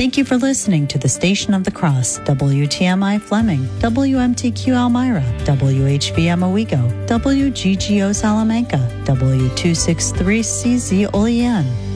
Thank you for listening to the Station of the Cross, WTMI Fleming, WMTQ Elmira, WHBM Owego, WGGO Salamanca, W263CZ Olean.